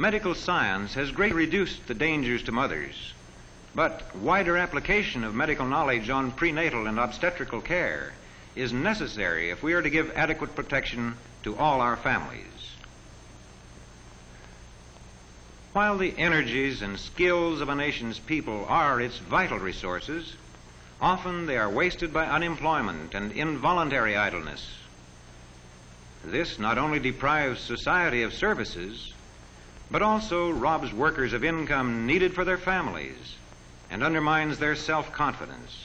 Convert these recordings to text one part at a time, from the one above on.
Medical science has greatly reduced the dangers to mothers, but wider application of medical knowledge on prenatal and obstetrical care is necessary if we are to give adequate protection to all our families. While the energies and skills of a nation's people are its vital resources, often they are wasted by unemployment and involuntary idleness. This not only deprives society of services, but also robs workers of income needed for their families and undermines their self-confidence.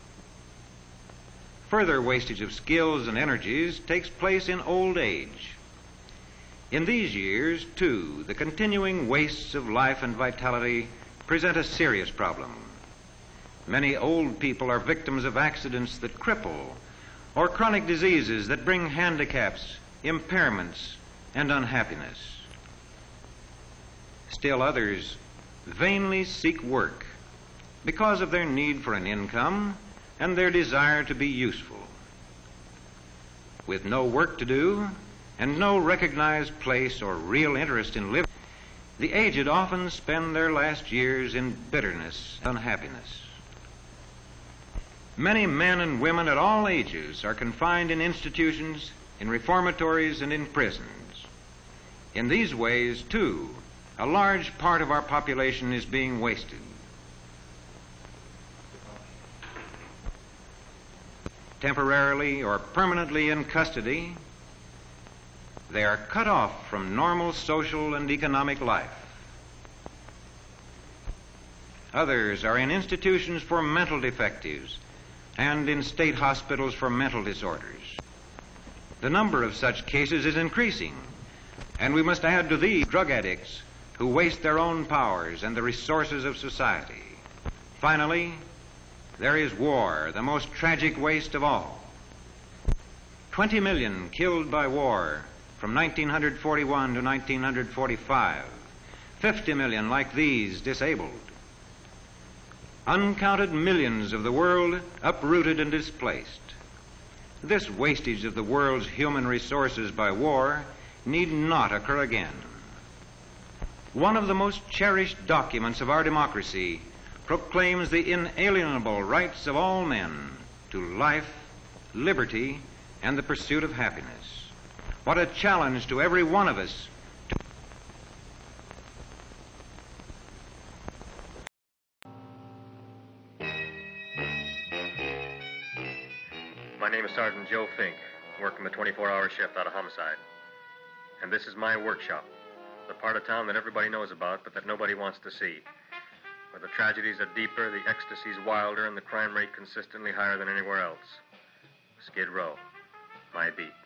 Further wastage of skills and energies takes place in old age. In these years, too, the continuing wastes of life and vitality present a serious problem. Many old people are victims of accidents that cripple, or chronic diseases that bring handicaps, impairments, and unhappiness. Still others vainly seek work because of their need for an income and their desire to be useful. With no work to do and no recognized place or real interest in living, the aged often spend their last years in bitterness and unhappiness. Many men and women at all ages are confined in institutions, in reformatories, and in prisons. In these ways, too, a large part of our population is being wasted. Temporarily or permanently in custody, they are cut off from normal social and economic life. Others are in institutions for mental defectives and in state hospitals for mental disorders. The number of such cases is increasing, and we must add to these drug addicts who waste their own powers and the resources of society. Finally, there is war, the most tragic waste of all. 20 million killed by war from 1941 to 1945. 50 million like these disabled. Uncounted millions of the world uprooted and displaced. This wastage of the world's human resources by war need not occur again. One of the most cherished documents of our democracy proclaims the inalienable rights of all men to life, liberty, and the pursuit of happiness. What a challenge to every one of us. My name is Sergeant Joe Fink, working the 24-hour shift out of homicide. And this is my workshop, the part of town that everybody knows about but that nobody wants to see, where the tragedies are deeper, the ecstasies wilder, and the crime rate consistently higher than anywhere else. Skid Row, my beat.